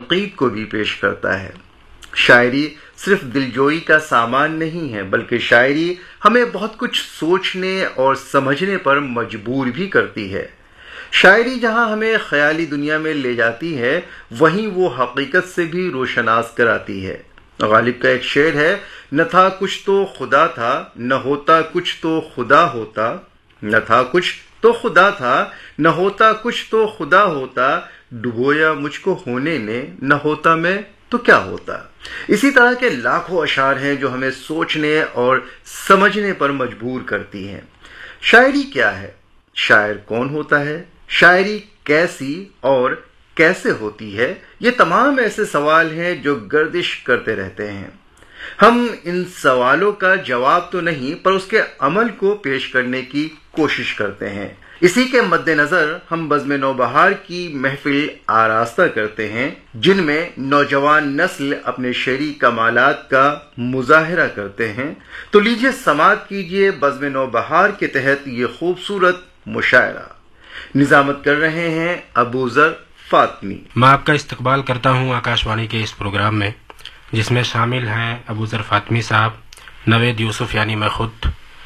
تنقید کو بھی پیش کرتا ہے۔ شاعری صرف دلجوئی کا سامان نہیں ہے، بلکہ شاعری ہمیں بہت کچھ سوچنے اور سمجھنے پر مجبور بھی کرتی ہے۔ شاعری جہاں ہمیں خیالی دنیا میں لے جاتی ہے، وہیں وہ حقیقت سے بھی روشناس کراتی ہے۔ غالب کا ایک شعر ہے، نہ تھا کچھ تو خدا تھا، نہ ہوتا کچھ تو خدا ہوتا، نہ تھا کچھ تو خدا تھا، نہ ہوتا کچھ تو خدا ہوتا، ڈبویا مجھ کو ہونے نے، نہ ہوتا میں تو کیا ہوتا۔ اسی طرح کے لاکھوں اشعار ہیں جو ہمیں سوچنے اور سمجھنے پر مجبور کرتی ہیں۔ شاعری کیا ہے؟ شاعر کون ہوتا ہے؟ شاعری کیسی اور کیسے ہوتی ہے؟ یہ تمام ایسے سوال ہیں جو گردش کرتے رہتے ہیں۔ ہم ان سوالوں کا جواب تو نہیں، پر اس کے عمل کو پیش کرنے کی کوشش کرتے ہیں۔ اسی کے مد نظر ہم بزم نوبہار کی محفل آراستہ کرتے ہیں، جن میں نوجوان نسل اپنے شعری کمالات کا مظاہرہ کرتے ہیں۔ تو لیجیے سماعت کیجیے بزم نوبہار کے تحت یہ خوبصورت مشاعرہ۔ نظامت کر رہے ہیں ابو ذر فاطمی۔ میں آپ کا استقبال کرتا ہوں آکاشوانی کے اس پروگرام میں، جس میں شامل ہیں ابو ذر فاطمی صاحب، نوید یوسف یعنی میں خود،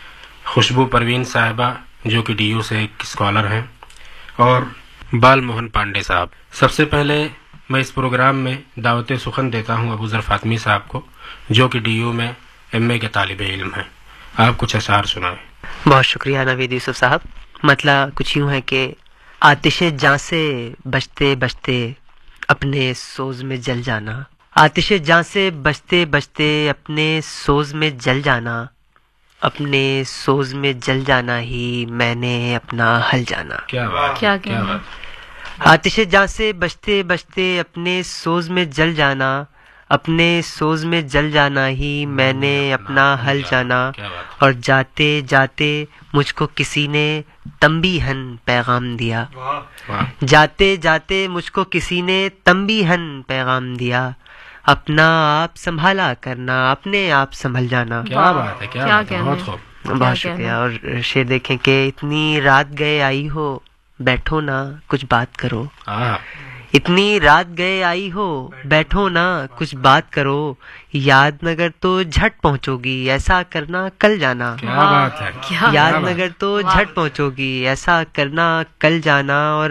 خوشبو پروین صاحبہ جو کہ ڈی یو سے ایک اسکالر ہیں، اور بال موہن پانڈے صاحب۔ سب سے پہلے میں اس پروگرام میں دعوت سخن دیتا ہوں ابو ذر فاطمی صاحب کو، جو کہ ڈی یو میں ایم اے کے طالب علم ہیں۔ آپ کچھ اشعار سنائیں۔ بہت شکریہ نوید یوسف صاحب۔ مطلب کچھ یوں ہے کہ آتش جاں سے بچتے بچتے اپنے سوز میں جل جانا، آتش جاں سے بچتے بچتے اپنے سوز میں جل جانا، اپنے سوز میں جل جانا ہی میں نے اپنا حل جانا۔ کیا بات، کیا بات۔ آتش جاں سے بچتے بچتے اپنے سوز میں جل جانا، اپنے سوز میں جل جانا ہی میں نے اپنا حل جانا، اور جاتے جاتے مجھ کو کسی نے تنبیہن پیغام دیا، جاتے جاتے مجھ کو کسی نے تنبیہن پیغام دیا، اپنا آپ سنبھالا کرنا، اپنے آپ سنبھل جانا۔ کیا بات ہے، کیا بات ہے، بہت خوب۔ بہت شکریہ۔ اور شعر دیکھیں کہ اتنی رات گئے آئی ہو، بیٹھو نا کچھ بات کرو، اتنی رات گئے آئی ہو، بیٹھو نا کچھ بات کرو، یاد نگر تو جھٹ پہنچو گی، ایسا کرنا کل جانا۔ کیا بات ہے، یاد نگر تو جھٹ پہنچو گی، ایسا کرنا کل جانا، اور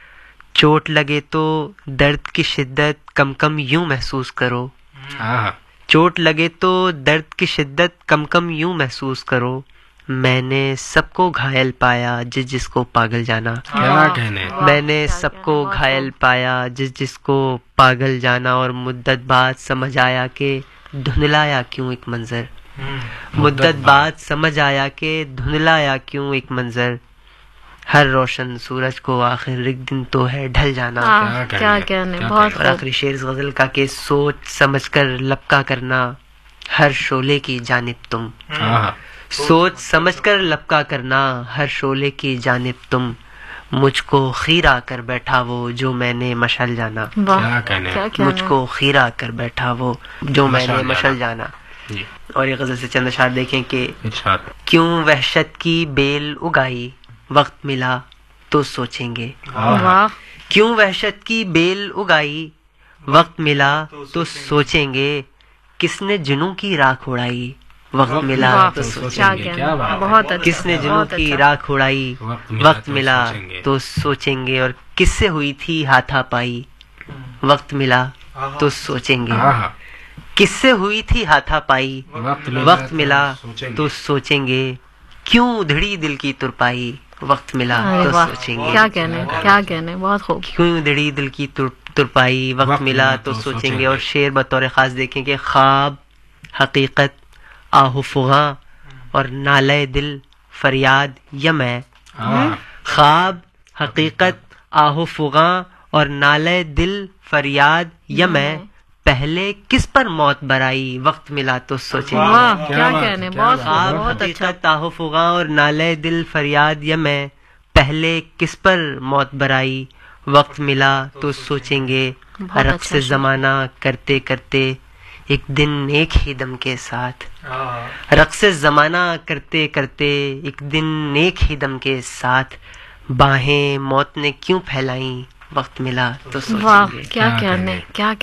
چوٹ لگے تو درد کی شدت کم کم یوں محسوس کرو، چوٹ لگے تو درد کی شدت کم کم یوں محسوس کرو، میں نے سب کو گھائل پایا جس جس کو پاگل جانا، کیا کہنے، میں نے سب کو گھائل پایا جس جس کو پاگل جانا، اور مدت بعد سمجھ آیا کہ دھندلایا کیوں ایک منظر، مدت بعد سمجھ آیا کہ دھندلایا کیوں ایک منظر، ہر روشن سورج کو آخر ایک دن تو ہے ڈھل جانا۔ کیا کہنے، بہت اور آخری شعر اس غزل کا کہ سوچ سمجھ کر لپکا کرنا ہر شعلے کی جانب تم، سوچ سمجھ کر لپکا کرنا ہر شعلے کی جانب تم، مجھ کو خیرہ کر بیٹھا وہ جو میں نے مشعل جانا، مجھ کو خیرہ کر بیٹھا وہ جو میں نے مشعل جانا۔ اور یہ غزل سے چند اشعار دیکھیں کہ کیوں وحشت کی بیل اگائی، وقت ملا تو سوچیں گے، کیوں وحشت کی بیل اگائی، وقت ملا تو سوچیں گے، کس نے جنوں کی راکھ اڑائی، وقت ملا تو سوچیں گے، کس نے جنوں کی راکھ اڑائی، وقت ملا تو سوچیں گے، اور کس سے ہوئی تھی ہاتھا پائی، وقت ملا تو سوچیں گے، کس سے ہوئی تھی ہاتھا پائی، وقت ملا تو سوچیں گے، کیوں ادھڑی دل کی ترپائی، وقت ملا تو سوچیں گے۔ کیا کہنے، بہت خوب۔ کیوں ادھڑی دل کی ترپائی، وقت ملا تو سوچیں گے۔ اور شعر بطور خاص دیکھیں کہ خواب، حقیقت، آہ و فغاں اور نالے دل فریاد یا میں، خواب، حقیقت، آہ و فغاں اور نالے دل فریاد یا میں، پہلے کس پر موت برائی، وقت ملا تو سوچیں گے۔ کیا کہنے، بہت خواب، حقیقت، آہ و فغاں اور نالے دل فریاد یا میں، پہلے کس پر موت برائی، وقت ملا تو سوچیں گے۔ رقص زمانہ کرتے کرتے ایک دن ایک ہی دم کے ساتھ، رقص زمانہ کرتے کرتے ایک دن ایک ہی دم کے ساتھ، باہیں موت نے کیوں پھیلائیں، وقت ملا تو سوچیں گے۔ کیا کہنے، کیا